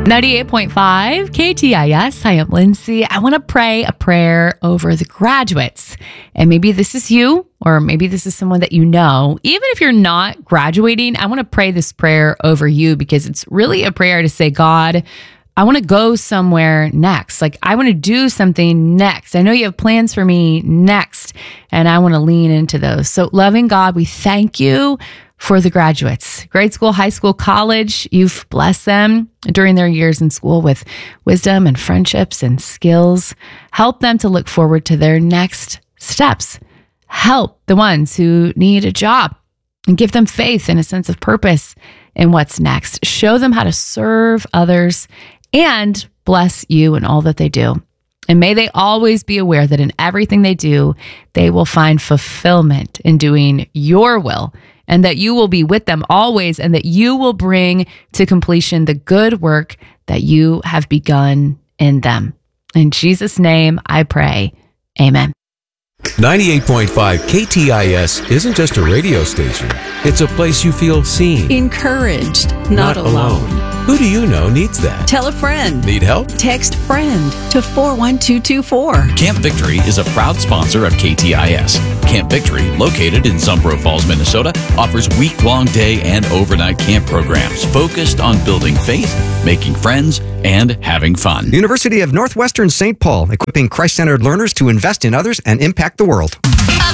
98.5 KTIS. Hi, I'm Lindsay. I want to pray a prayer over the graduates. And maybe this is you, or maybe this is someone that you know. Even if you're not graduating, I want to pray this prayer over you because it's really a prayer to say, God, I want to go somewhere next. Like, I want to do something next. I know you have plans for me next, and I want to lean into those. So, loving God, we thank you for the graduates, grade school, high school, college. You've blessed them during their years in school with wisdom and friendships and skills. Help them to look forward to their next steps. Help the ones who need a job and give them faith and a sense of purpose in what's next. Show them how to serve others and bless you in all that they do. And may they always be aware that in everything they do, they will find fulfillment in doing your will, and that you will be with them always, and that you will bring to completion the good work that you have begun in them. In Jesus' name, I pray. Amen. 98.5 KTIS isn't just a radio station. It's a place you feel seen, encouraged, not alone. Who do you know needs that? Tell a friend. Need help? Text friend to 41224. Camp Victory is a proud sponsor of KTIS. Camp Victory, located in Zumbro Falls, Minnesota, offers week-long day and overnight camp programs focused on building faith, making friends, and having fun. University of Northwestern St. Paul, equipping Christ-centered learners to invest in others and impact the world.